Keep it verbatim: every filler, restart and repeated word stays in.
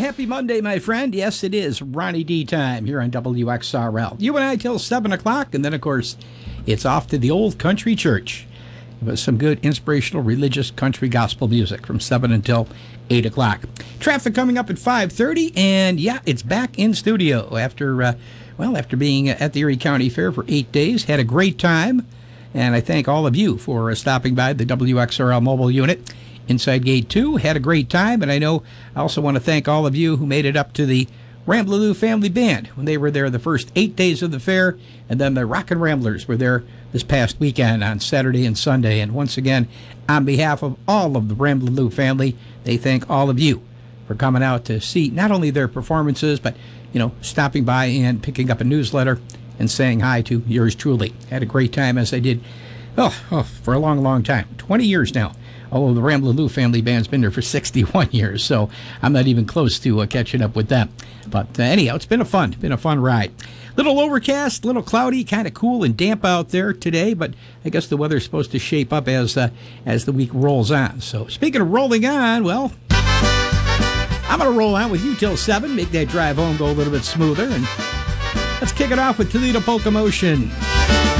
happy Monday, my friend. Yes, it is Ronnie D time here on W X R L. You and I till seven o'clock, and then, of course, it's off to the Old Country Church with some good inspirational religious country gospel music from seven until eight o'clock. Traffic coming up at five thirty, and yeah, it's back in studio after, uh, well, after being at the Erie County Fair for eight days. Had a great time, and I thank all of you for uh, stopping by the W X R L mobile unit inside Gate two. Had a great time, and I know I also want to thank all of you who made it up to the Ramblaloo Family Band when they were there the first eight days of the fair, and then the Rockin' Ramblers were there this past weekend on Saturday and Sunday. And once again, on behalf of all of the Ramblaloo family, they thank all of you for coming out to see not only their performances, but, you know, stopping by and picking up a newsletter and saying hi to yours truly. Had a great time, as I did, oh, oh for a long, long time, twenty years now. Although the Ramblaloo Family Band's been there for sixty-one years, so I'm not even close to uh, catching up with them. But uh, anyhow, it's been a fun, been a fun ride. Little overcast, little cloudy, kind of cool and damp out there today, but I guess the weather's supposed to shape up as uh, as the week rolls on. So speaking of rolling on, well, I'm going to roll on with you till seven, make that drive home go a little bit smoother, and let's kick it off with Toledo Polka Motion.